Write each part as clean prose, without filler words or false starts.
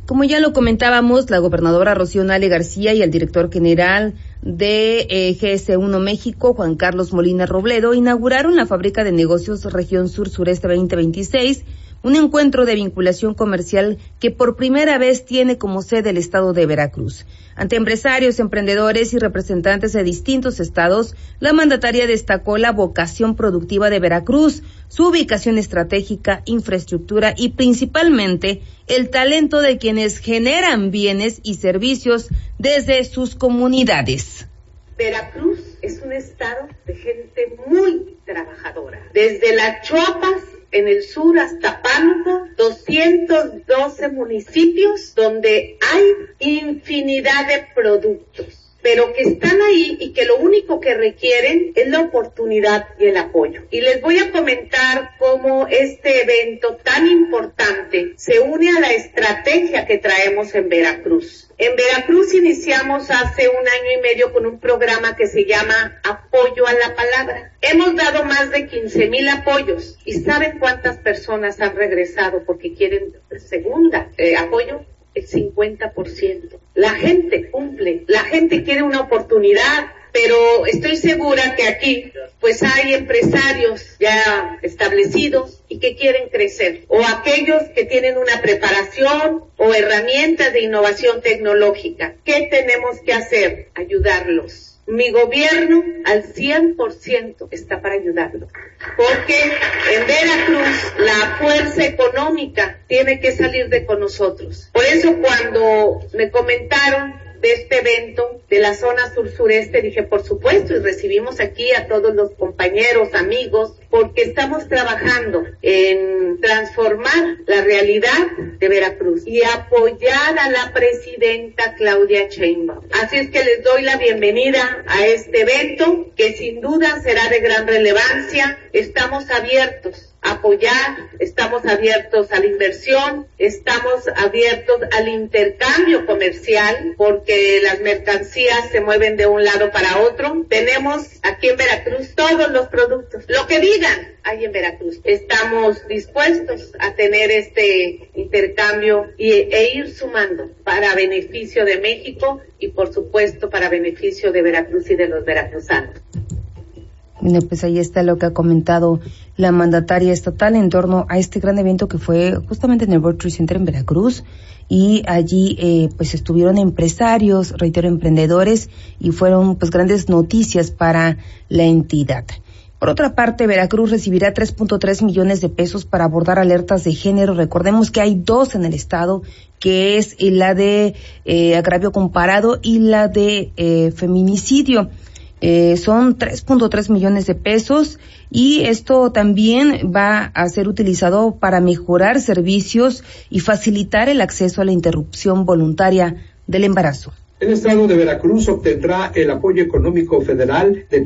Como ya lo comentábamos, la gobernadora Rocío Nale García y el director general de GS1 México, Juan Carlos Molina Robledo, inauguraron la Fábrica de Negocios Región Sur-Sureste 2026, un encuentro de vinculación comercial que por primera vez tiene como sede el estado de Veracruz. Ante empresarios, emprendedores y representantes de distintos estados, la mandataria destacó la vocación productiva de Veracruz, su ubicación estratégica, infraestructura y principalmente el talento de quienes generan bienes y servicios desde sus comunidades. Veracruz es un estado de gente muy trabajadora. Desde las Chuapas, en el sur hasta Pánuco, 212 municipios donde hay infinidad de productos, pero que están ahí y que lo único que requieren es la oportunidad y el apoyo. Y les voy a comentar cómo este evento tan importante se une a la estrategia que traemos en Veracruz. En Veracruz iniciamos hace 1 año y medio con un programa que se llama Apoyo a la Palabra. Hemos dado más de 15,000 apoyos. ¿Y saben cuántas personas han regresado porque quieren apoyo? El 50%. La gente cumple, la gente quiere una oportunidad, pero estoy segura que aquí pues hay empresarios ya establecidos y que quieren crecer, o aquellos que tienen una preparación o herramientas de innovación tecnológica. ¿Qué tenemos que hacer? Ayudarlos. Mi gobierno al 100% está para ayudarlos, porque en Veracruz la fuerza económica tiene que salir de con nosotros. Por eso cuando me comentaron de este evento de la zona sur-sureste, dije, por supuesto, y recibimos aquí a todos los compañeros, amigos, porque estamos trabajando en transformar la realidad de Veracruz y apoyar a la presidenta Claudia Sheinbaum. Así es que les doy la bienvenida a este evento, que sin duda será de gran relevancia. Estamos abiertos a apoyar, estamos abiertos a la inversión, estamos abiertos al intercambio comercial, porque las mercancías se mueven de un lado para otro. Tenemos aquí en Veracruz todos los productos, lo que digan hay en Veracruz. Estamos dispuestos a tener este intercambio e ir sumando para beneficio de México y por supuesto para beneficio de Veracruz y de los veracruzanos. Bueno, pues ahí está lo que ha comentado la mandataria estatal en torno a este gran evento que fue justamente en el World Trade Center en Veracruz, y allí pues estuvieron empresarios, reitero, emprendedores, y fueron pues grandes noticias para la entidad. Por otra parte, Veracruz recibirá 3.3 millones de pesos para abordar alertas de género. Recordemos que hay 2 en el estado, que es la de agravio comparado y la de feminicidio. Son 3.3 millones de pesos, y esto también va a ser utilizado para mejorar servicios y facilitar el acceso a la interrupción voluntaria del embarazo. El estado de Veracruz obtendrá el apoyo económico federal de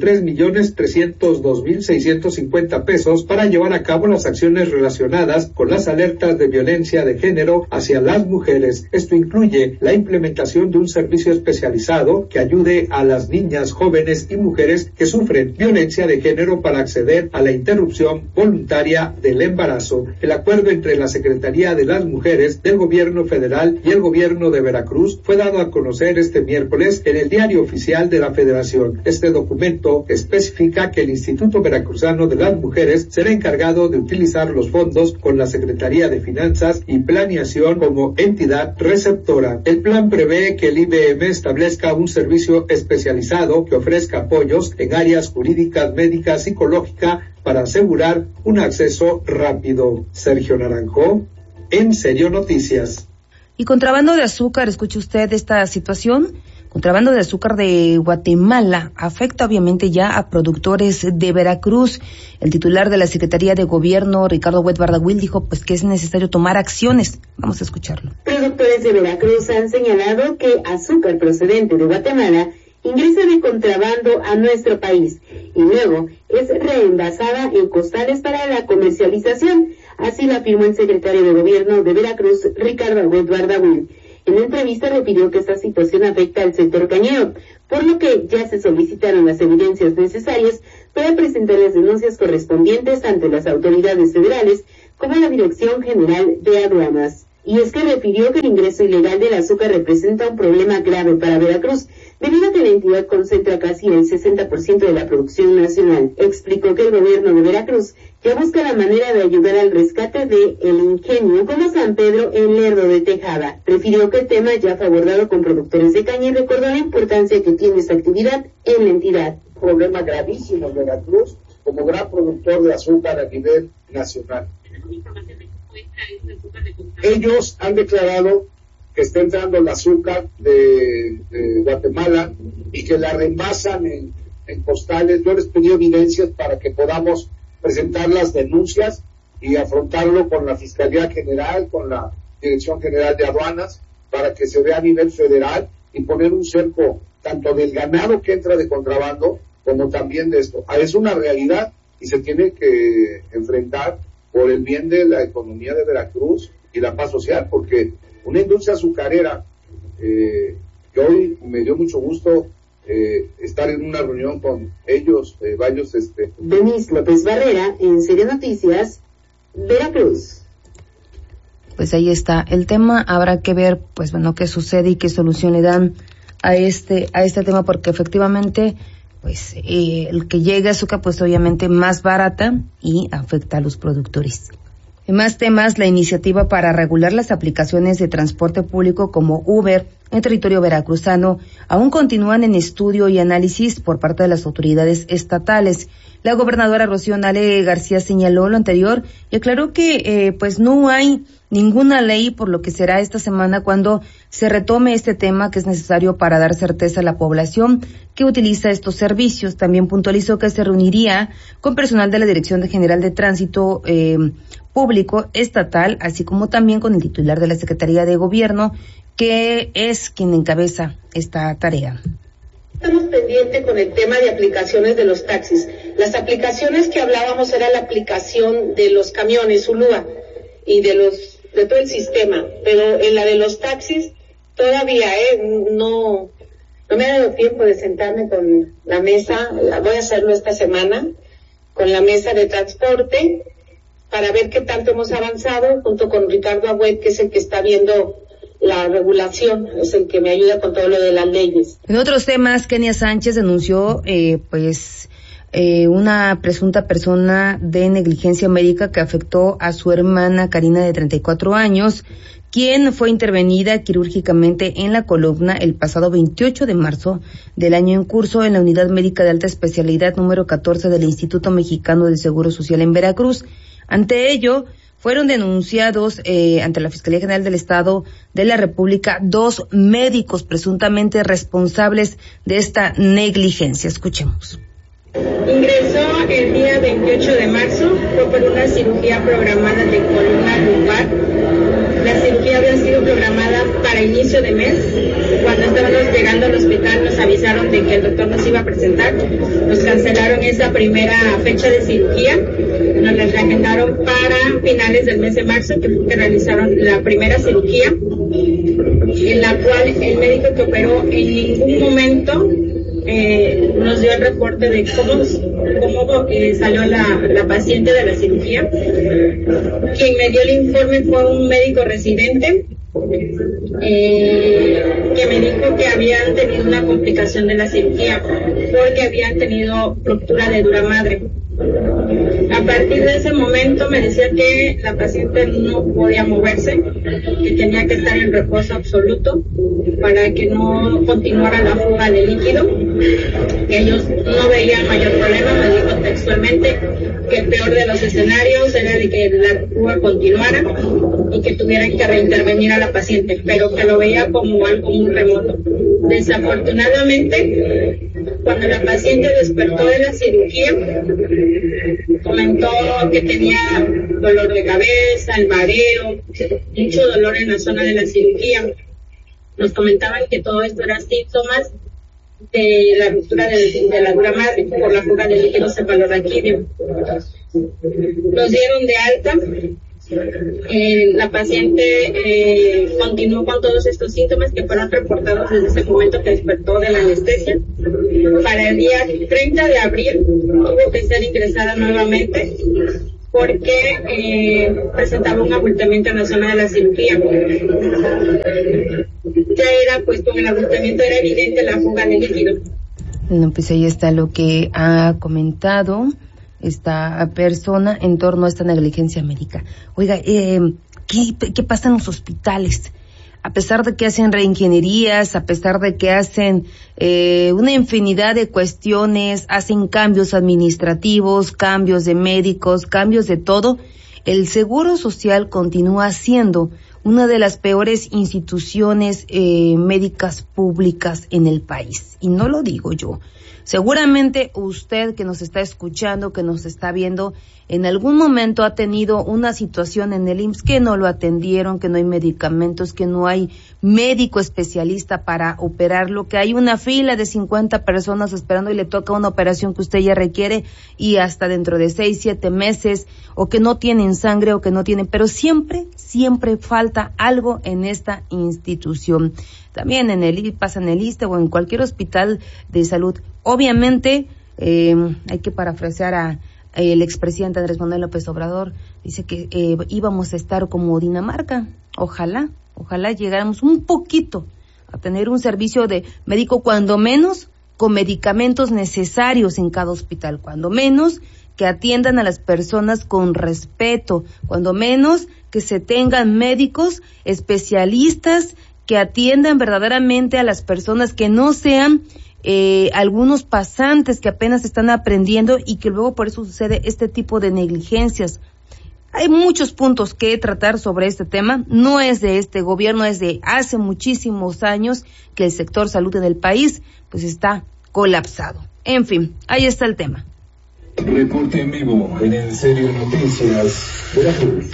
3.302.650 pesos para llevar a cabo las acciones relacionadas con las alertas de violencia de género hacia las mujeres. Esto incluye la implementación de un servicio especializado que ayude a las niñas, jóvenes y mujeres que sufren violencia de género para acceder a la interrupción voluntaria del embarazo. El acuerdo entre la Secretaría de las Mujeres del Gobierno Federal y el Gobierno de Veracruz fue dado a conocer este miércoles en el Diario Oficial de la Federación. Este documento especifica que el Instituto Veracruzano de las Mujeres será encargado de utilizar los fondos con la Secretaría de Finanzas y Planeación como entidad receptora. El plan prevé que el IBM establezca un servicio especializado que ofrezca apoyos en áreas jurídicas, médicas, psicológica, para asegurar un acceso rápido. Sergio Naranjo, En Serio Noticias. Y contrabando de azúcar, escuche usted esta situación. Contrabando de azúcar de Guatemala afecta obviamente ya a productores de Veracruz. El titular de la Secretaría de Gobierno, Ricardo Huet Bardagüil, dijo pues que es necesario tomar acciones. Vamos a escucharlo. Productores de Veracruz han señalado que azúcar procedente de Guatemala ingresa de contrabando a nuestro país y luego es reenvasada en costales para la comercialización. Así lo afirmó el secretario de Gobierno de Veracruz, Ricardo Huet Bardagüil. En la entrevista refirió que esta situación afecta al sector cañero, por lo que ya se solicitaron las evidencias necesarias para presentar las denuncias correspondientes ante las autoridades federales, como la Dirección General de Aduanas. Y es que refirió que el ingreso ilegal del azúcar representa un problema grave para Veracruz, debido a que la entidad concentra casi el 60% de la producción nacional. Explicó que el gobierno de Veracruz ya busca la manera de ayudar al rescate de el ingenio como San Pedro en Lerdo de Tejada. Refirió que el tema ya fue abordado con productores de caña y recordó la importancia que tiene esta actividad en la entidad. Problema gravísimo en Veracruz como gran productor de azúcar a nivel nacional. Ellos han declarado que está entrando el azúcar de Guatemala y que la reembasan en costales. Yo les pedí evidencias para que podamos presentar las denuncias y afrontarlo con la Fiscalía General, con la Dirección General de Aduanas, para que se vea a nivel federal y poner un cerco tanto del ganado que entra de contrabando como también de esto. Es una realidad y se tiene que enfrentar por el bien de la economía de Veracruz y la paz social, porque una industria azucarera, que hoy me dio mucho gusto estar en una reunión con ellos, varios... Denise López Barrera, en Serie Noticias, Veracruz. Pues ahí está el tema, habrá que ver, pues bueno, qué sucede y qué solución le dan a este tema, porque efectivamente, pues el que llegue azúcar, pues obviamente más barata y afecta a los productores. En más temas, la iniciativa para regular las aplicaciones de transporte público como Uber en territorio veracruzano aún continúan en estudio y análisis por parte de las autoridades estatales. La gobernadora Rocío Nale García señaló lo anterior y aclaró que pues no hay ninguna ley, por lo que será esta semana cuando se retome este tema que es necesario para dar certeza a la población que utiliza estos servicios. También puntualizó que se reuniría con personal de la Dirección General de Tránsito Público Estatal, así como también con el titular de la Secretaría de Gobierno, que es quien encabeza esta tarea. Estamos pendientes con el tema de aplicaciones de los taxis. Las aplicaciones que hablábamos era la aplicación de los camiones ULUA y de todo el sistema, pero en la de los taxis todavía no me ha dado tiempo de sentarme con la mesa. Voy a hacerlo esta semana con la mesa de transporte para ver qué tanto hemos avanzado, junto con Ricardo Agüed, que es el que está viendo la regulación, es el que me ayuda con todo lo de las leyes. En otros temas, Kenia Sánchez denunció una presunta persona de negligencia médica que afectó a su hermana Karina de 34 años, quien fue intervenida quirúrgicamente en la columna el pasado 28 de marzo del año en curso en la Unidad Médica de Alta Especialidad número 14 del Instituto Mexicano del Seguro Social en Veracruz. Ante ello, fueron denunciados ante la Fiscalía General del Estado de la República 2 médicos presuntamente responsables de esta negligencia. Escuchemos. Ingresó el día 28 de marzo, fue por una cirugía programada de columna lumbar. La cirugía había sido programada para inicio de mes. Cuando estábamos llegando al hospital nos avisaron de que el doctor nos iba a presentar. Nos cancelaron esa primera fecha de cirugía. Nos la reagendaron para finales del mes de marzo, que realizaron la primera cirugía, en la cual el médico que operó en ningún momento nos dio el reporte de cómo salió la paciente de la cirugía. Quien me dio el informe fue un médico residente que me dijo que habían tenido una complicación de la cirugía porque habían tenido ruptura de dura madre. A partir de ese momento me decía que la paciente no podía moverse, que tenía que estar en reposo absoluto para que no continuara la fuga de líquido, que ellos no veían mayor problema. Me dijo textualmente que el peor de los escenarios era de que la fuga continuara y que tuvieran que reintervenir a la paciente, pero que lo veía como algo muy remoto. Desafortunadamente, cuando la paciente despertó de la cirugía, comentó que tenía dolor de cabeza, el mareo, mucho dolor en la zona de la cirugía. Nos comentaban que todo esto era síntomas de la ruptura de la dura madre por la fuga de líquido cefalorraquídeo. Nos dieron de alta. La paciente continuó con todos estos síntomas que fueron reportados desde ese momento que despertó de la anestesia. Para el día 30 de abril tuvo que ser ingresada nuevamente porque presentaba un abultamiento en la zona de la cirugía. Ya era, pues con el abultamiento era evidente la fuga de líquido. Bueno, pues ahí está lo que ha comentado esta persona en torno a esta negligencia médica. Oiga, ¿qué pasa en los hospitales? A pesar de que hacen reingenierías, a pesar de que hacen una infinidad de cuestiones, hacen cambios administrativos, cambios de médicos, cambios de todo, el Seguro Social continúa siendo una de las peores instituciones médicas públicas en el país. Y no lo digo yo. Seguramente usted que nos está escuchando, que nos está viendo, en algún momento ha tenido una situación en el IMSS que no lo atendieron, que no hay medicamentos, que no hay médico especialista para operarlo, que hay una fila de 50 personas esperando y le toca una operación que usted ya requiere y hasta dentro de 6, 7 meses, o que no tienen sangre o que no tienen, pero siempre falta algo en esta institución. También pasa en el ISSSTE o en cualquier hospital de salud. Obviamente, hay que parafrasear a el expresidente Andrés Manuel López Obrador, dice que íbamos a estar como Dinamarca. Ojalá llegáramos un poquito a tener un servicio de médico, cuando menos con medicamentos necesarios en cada hospital, cuando menos que atiendan a las personas con respeto, cuando menos que se tengan médicos especialistas que atiendan verdaderamente a las personas, que no sean algunos pasantes que apenas están aprendiendo y que luego por eso sucede este tipo de negligencias. Hay muchos puntos que tratar sobre este tema. No es de este gobierno, es de hace muchísimos años que el sector salud en el país pues está colapsado. En fin, ahí está el tema. Reporte en vivo en En Serio Noticias, Veracruz.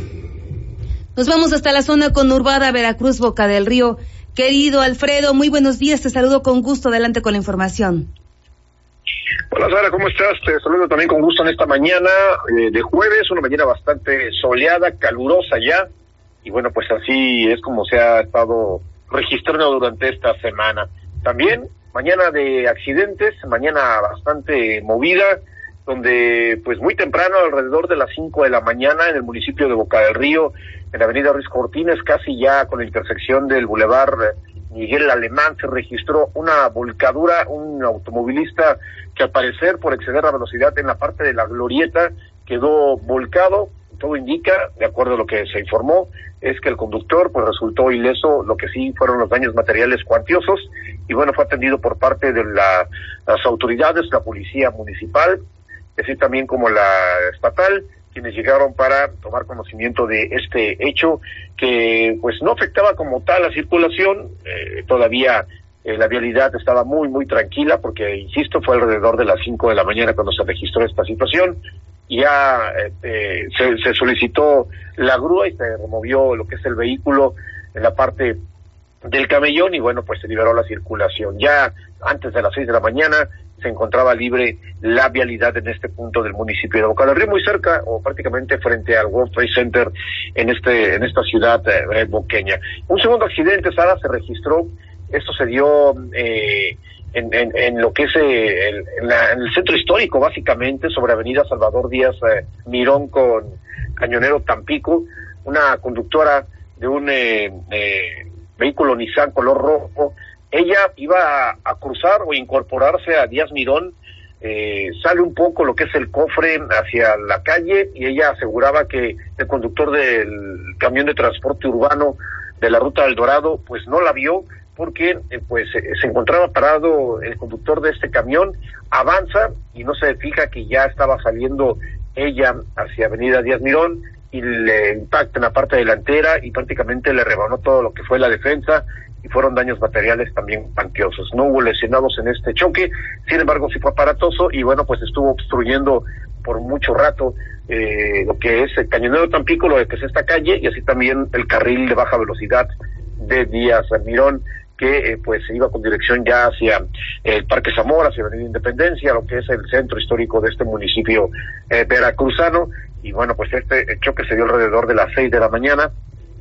Nos vamos hasta la zona conurbada Veracruz, Boca del Río. Querido Alfredo, muy buenos días, te saludo con gusto, adelante con la información. Hola Sara, ¿cómo estás? Te saludo también con gusto en esta mañana de jueves, una mañana bastante soleada, calurosa ya, y bueno, pues así es como se ha estado registrando durante esta semana. También mañana de accidentes, mañana bastante movida, donde pues muy temprano, alrededor de las 5 de la mañana, en el municipio de Boca del Río, en la avenida Ruiz Cortines, casi ya con la intersección del Boulevard Miguel Alemán, se registró una volcadura, un automovilista que al parecer por exceder la velocidad en la parte de la glorieta quedó volcado. Todo indica, de acuerdo a lo que se informó, es que el conductor pues resultó ileso, lo que sí fueron los daños materiales cuantiosos, y bueno, fue atendido por parte de las autoridades, la policía municipal, así también como la estatal, quienes llegaron para tomar conocimiento de este hecho que pues no afectaba como tal la circulación. Todavía la vialidad estaba muy tranquila porque, insisto, fue alrededor de las 5 de la mañana cuando se registró esta situación. Ya se solicitó la grúa y se removió lo que es el vehículo en la parte del camellón y bueno, pues se liberó la circulación. Ya antes de las 6 de la mañana se encontraba libre la vialidad en este punto del municipio de Boca del Río, muy cerca o prácticamente frente al World Trade Center en esta ciudad boqueña. Un segundo accidente, Sara, se registró. Esto se dio en lo que es en el centro histórico, básicamente, sobre Avenida Salvador Díaz Mirón con Cañonero Tampico. Una conductora de un vehículo Nissan color rojo, ella iba a cruzar o incorporarse a Díaz Mirón, sale un poco lo que es el cofre hacia la calle y ella aseguraba que el conductor del camión de transporte urbano de la ruta del Dorado pues no la vio porque se encontraba parado el conductor de este camión, avanza y no se fija que ya estaba saliendo ella hacia Avenida Díaz Mirón y le impacta en la parte delantera y prácticamente le rebanó todo lo que fue la defensa y fueron daños materiales también cuantiosos. No hubo lesionados en este choque, sin embargo sí fue aparatoso y bueno, pues estuvo obstruyendo por mucho rato lo que es el Cañonero Tampico, lo que es esta calle y así también el carril de baja velocidad de Díaz Mirón que pues se iba con dirección ya hacia el Parque Zamora, hacia Avenida Independencia, lo que es el centro histórico de este municipio veracruzano y bueno, pues este choque se dio alrededor de las 6 de la mañana.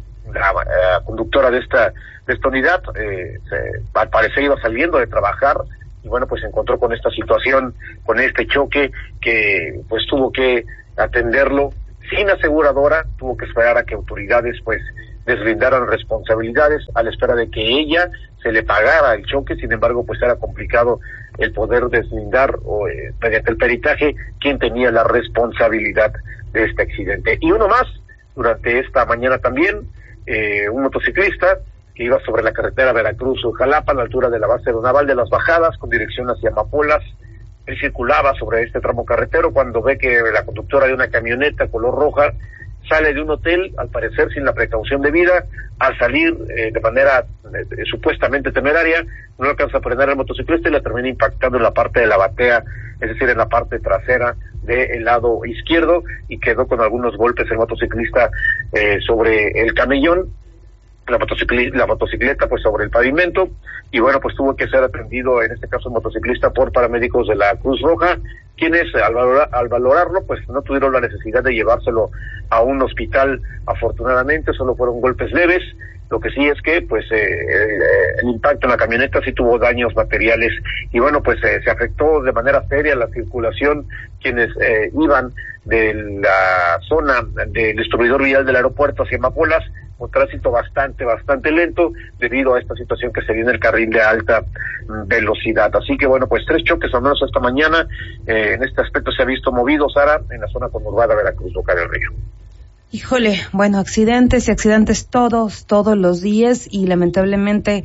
La conductora de esta unidad al parecer iba saliendo de trabajar y bueno, pues se encontró con esta situación, con este choque que pues tuvo que atenderlo sin aseguradora, tuvo que esperar a que autoridades pues deslindaran responsabilidades a la espera de que ella se le pagara el choque. Sin embargo, pues era complicado el poder deslindar mediante el peritaje quién tenía la responsabilidad de este accidente. Y uno más, durante esta mañana también, un motociclista que iba sobre la carretera Veracruz-Jalapa, a la altura de la base naval de Las Bajadas, con dirección hacia Amapolas. Él circulaba sobre este tramo carretero cuando ve que la conductora de una camioneta color roja sale de un hotel, al parecer sin la precaución debida. Al salir de manera supuestamente temeraria, no alcanza a frenar el motociclista y la termina impactando en la parte de la batea, es decir, en la parte trasera del lado izquierdo, y quedó con algunos golpes el motociclista sobre el camellón, la motocicleta pues sobre el pavimento, y bueno, pues tuvo que ser atendido, en este caso el motociclista, por paramédicos de la Cruz Roja, quienes al valorarlo pues no tuvieron la necesidad de llevárselo a un hospital. Afortunadamente solo fueron golpes leves. Lo que sí es que pues el impacto en la camioneta sí tuvo daños materiales, y bueno, pues se afectó de manera seria la circulación quienes iban de la zona del distribuidor vial del aeropuerto hacia Amapolas, un tránsito bastante lento debido a esta situación que se dio en el carril de alta velocidad. Así que bueno, pues 3 choques al menos esta mañana. En este aspecto se ha visto movido, Sara, en la zona conurbada Veracruz, Boca del Río. Híjole, bueno, accidentes y accidentes todos los días, y lamentablemente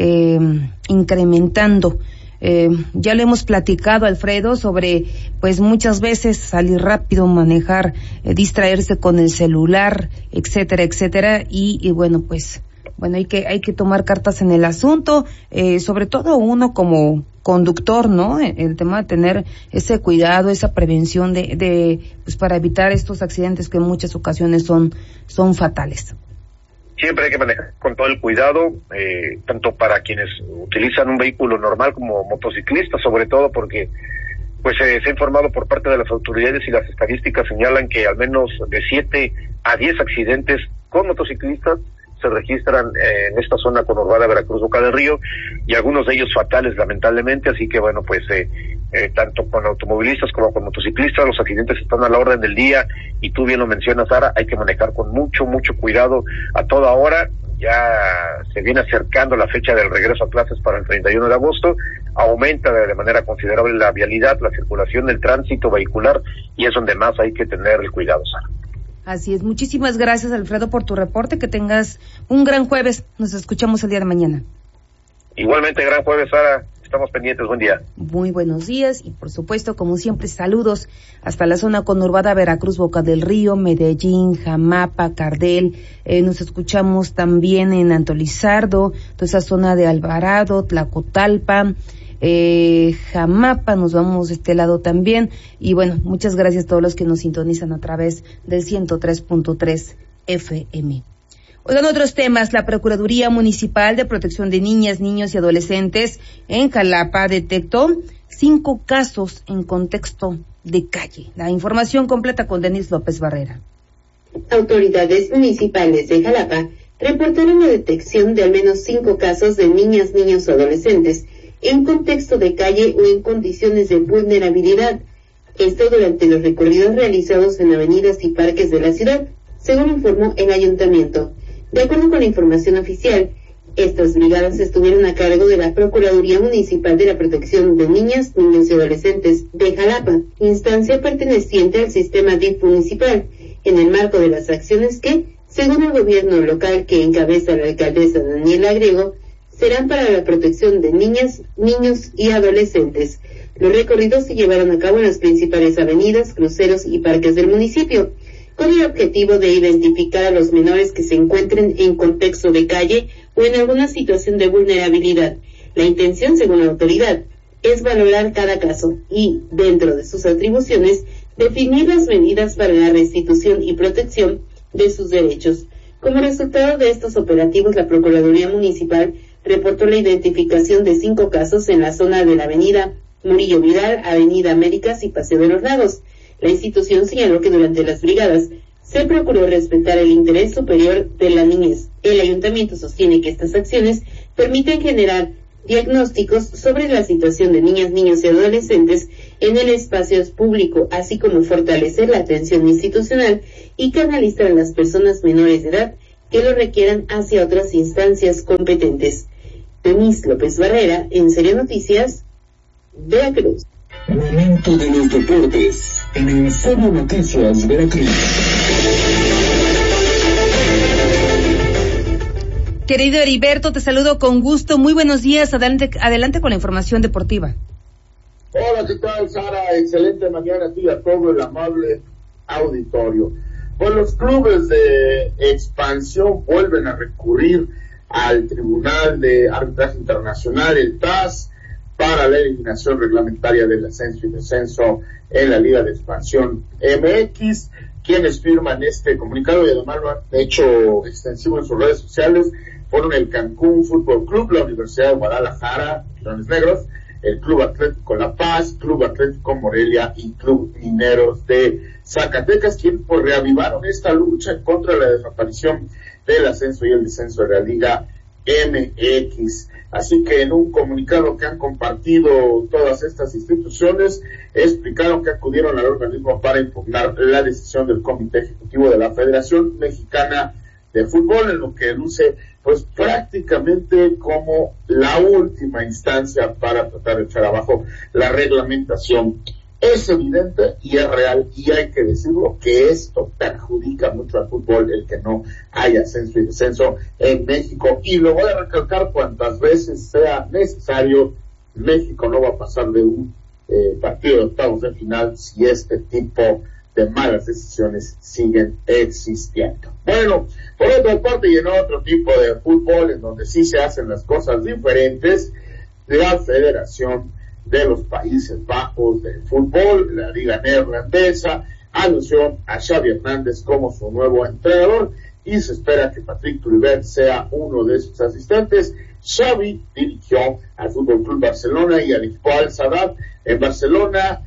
incrementando. Ya le hemos platicado, Alfredo, sobre pues muchas veces salir rápido, manejar, distraerse con el celular, etcétera, y bueno, pues hay que tomar cartas en el asunto, sobre todo uno como conductor, ¿no? El tema de tener ese cuidado, esa prevención de pues para evitar estos accidentes que en muchas ocasiones son fatales. Siempre hay que manejar con todo el cuidado, tanto para quienes utilizan un vehículo normal como motociclistas, sobre todo porque pues se ha informado por parte de las autoridades, y las estadísticas señalan que al menos de 7 a 10 accidentes con motociclistas se registran en esta zona conurbada Veracruz, Boca del Río, y algunos de ellos fatales, lamentablemente. Así que bueno, pues tanto con automovilistas como con motociclistas, los accidentes están a la orden del día, y tú bien lo mencionas, Sara, hay que manejar con mucho cuidado a toda hora. Ya se viene acercando la fecha del regreso a clases para el 31 de agosto, aumenta de manera considerable la vialidad, la circulación del tránsito vehicular, y es donde más hay que tener el cuidado, Sara. Así es. Muchísimas gracias, Alfredo, por tu reporte. Que tengas un gran jueves. Nos escuchamos el día de mañana. Igualmente, gran jueves, Sara. Estamos pendientes. Buen día. Muy buenos días, y por supuesto, como siempre, saludos hasta la zona conurbada Veracruz, Boca del Río, Medellín, Jamapa, Cardel. Nos escuchamos también en Antolizardo, toda esa zona de Alvarado, Tlacotalpa, Jamapa. Nos vamos de este lado también, y bueno, muchas gracias a todos los que nos sintonizan a través del 103.3 FM. Oigan, otros temas. La Procuraduría Municipal de Protección de Niñas, Niños y Adolescentes en Jalapa detectó 5 casos en contexto de calle. La información completa con Denis López Barrera. Autoridades municipales de Jalapa reportaron la detección de al menos 5 casos de niñas, niños o adolescentes en contexto de calle o en condiciones de vulnerabilidad. Esto durante los recorridos realizados en avenidas y parques de la ciudad, según informó el ayuntamiento. De acuerdo con la información oficial, estas brigadas estuvieron a cargo de la Procuraduría Municipal de la Protección de Niñas, Niños y Adolescentes de Jalapa, instancia perteneciente al sistema DIF municipal, en el marco de las acciones que, según el gobierno local que encabeza la alcaldesa Daniela Grego, serán para la protección de niñas, niños y adolescentes. Los recorridos se llevaron a cabo en las principales avenidas, cruceros y parques del municipio, con el objetivo de identificar a los menores que se encuentren en contexto de calle o en alguna situación de vulnerabilidad. La intención, según la autoridad, es valorar cada caso y, dentro de sus atribuciones, definir las medidas para la restitución y protección de sus derechos. Como resultado de estos operativos, la Procuraduría Municipal reportó la identificación de 5 casos en la zona de la avenida Murillo Vidal, avenida Américas y Paseo de los Lagos. La institución señaló que durante las brigadas se procuró respetar el interés superior de la niñez. El ayuntamiento sostiene que estas acciones permiten generar diagnósticos sobre la situación de niñas, niños y adolescentes en el espacio público, así como fortalecer la atención institucional y canalizar a las personas menores de edad que lo requieran hacia otras instancias competentes. Denise López Barrera, en Serio Noticias, Veracruz. Momento de los deportes, en Serio Noticias, Veracruz. Querido Heriberto, te saludo con gusto. Muy buenos días. Adelante con la información deportiva. Hola, ¿qué tal, Sara? Excelente mañana a ti y a todo el amable auditorio. Pues los clubes de expansión vuelven a recurrir al Tribunal de Arbitraje Internacional, el TAS, para la eliminación reglamentaria del ascenso y descenso en la Liga de Expansión MX. Quienes firman este comunicado y además lo han hecho extensivo en sus redes sociales fueron el Cancún Fútbol Club, la Universidad de Guadalajara, Leones Negros, el Club Atlético La Paz, Club Atlético Morelia y Club Mineros de Zacatecas, quienes pues reavivaron esta lucha en contra de la desaparición del ascenso y el descenso de la Liga MX. Así que en un comunicado que han compartido todas estas instituciones, explicaron que acudieron al organismo para impugnar la decisión del Comité Ejecutivo de la Federación Mexicana de Fútbol, en lo que luce pues prácticamente como la última instancia para tratar de echar abajo la reglamentación. Es evidente y es real, y hay que decirlo, que esto perjudica mucho al fútbol, el que no haya ascenso y descenso en México, y lo voy a recalcar cuantas veces sea necesario. México no va a pasar de un partido de octavos de final si este tipo de malas decisiones siguen existiendo. Bueno, por otra parte y en otro tipo de fútbol, en donde sí se hacen las cosas diferentes, la Federación de los Países Bajos del Fútbol, la Liga Neerlandesa, anunció a Xavi Hernández como su nuevo entrenador y se espera que Patrick Kluivert sea uno de sus asistentes. Xavi dirigió al Fútbol Club Barcelona y al equipo Al Sadd en Barcelona.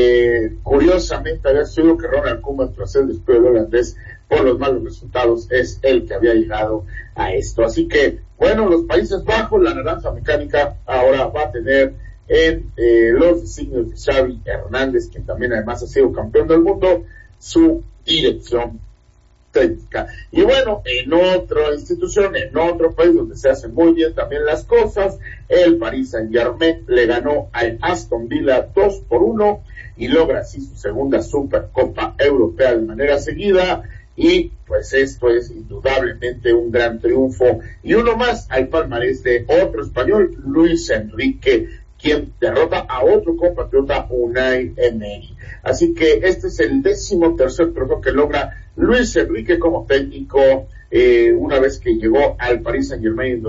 Curiosamente había sido que Ronald Koeman, tras el despido del holandés por los malos resultados, es el que había llegado a esto. Así que, bueno, los Países Bajos, la naranja mecánica, ahora va a tener en los designios de Xavi Hernández, quien también además ha sido campeón del mundo, su dirección técnica. Y bueno, en otra institución, en otro país donde se hacen muy bien también las cosas, el Paris Saint-Germain le ganó al Aston Villa 2-1 y logra así su segunda Supercopa Europea de manera seguida, y pues esto es indudablemente un gran triunfo y uno más al palmarés de otro español, Luis Enrique, quien derrota a otro compatriota, Unai Emery. Así que este es el 13º trofeo que logra Luis Enrique como técnico una vez que llegó al Paris Saint-Germain en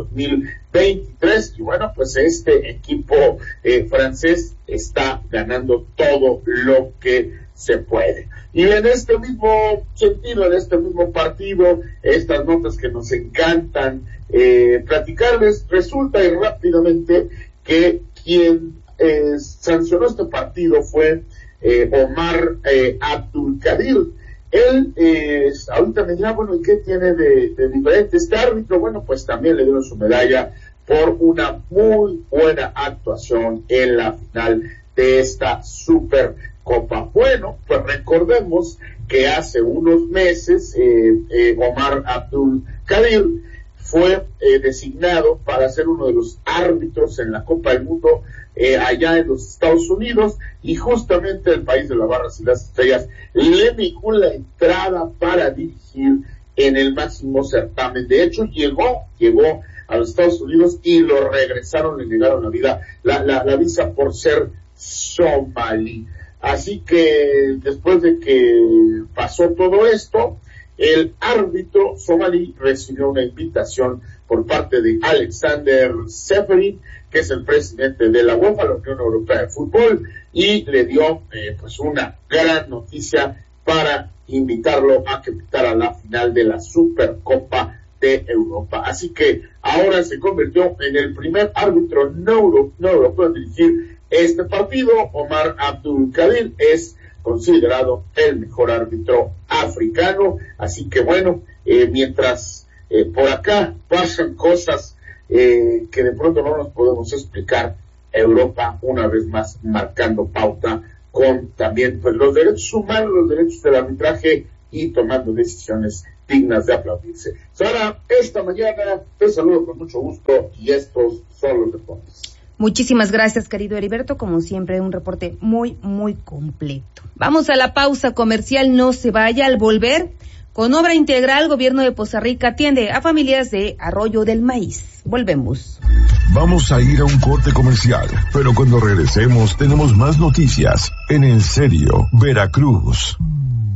2023. Y bueno, pues este equipo francés está ganando todo lo que se puede. Y en este mismo sentido, en este mismo partido, estas notas que nos encantan platicarles, resulta y rápidamente que quien sancionó este partido fue Omar Abdulkadir. Él ahorita me dirá, bueno, ¿y qué tiene de diferente este árbitro? Bueno, pues también le dieron su medalla por una muy buena actuación en la final de esta Supercopa. Bueno, pues recordemos que hace unos meses Omar Abdulkadir fue designado para ser uno de los árbitros en la Copa del Mundo allá en los Estados Unidos, y justamente el país de las barras y las estrellas le negó la entrada para dirigir en el máximo certamen. De hecho, llegó a los Estados Unidos y lo regresaron, le negaron la visa por ser somalí. Así que después de que pasó todo esto, el árbitro somalí recibió una invitación por parte de Alexander Seferin, que es el presidente de la UEFA, la Unión Europea de Fútbol, y le dio pues una gran noticia para invitarlo a que pitara la final de la Supercopa de Europa. Así que ahora se convirtió en el primer árbitro no europeo en dirigir este partido. Omar Abdulkadir es considerado el mejor árbitro africano. Así que bueno, mientras por acá pasan cosas que de pronto no nos podemos explicar, Europa una vez más marcando pauta con también pues los derechos humanos, los derechos del arbitraje y tomando decisiones dignas de aplaudirse. Sara, esta mañana te saludo con mucho gusto y estos son los deportes. Muchísimas gracias, querido Heriberto. Como siempre, un reporte muy, muy completo. Vamos a la pausa comercial. No se vaya. Al volver, con obra integral, Gobierno de Poza Rica atiende a familias de Arroyo del Maíz. Volvemos. Vamos a ir a un corte comercial, pero cuando regresemos tenemos más noticias en serio, Veracruz.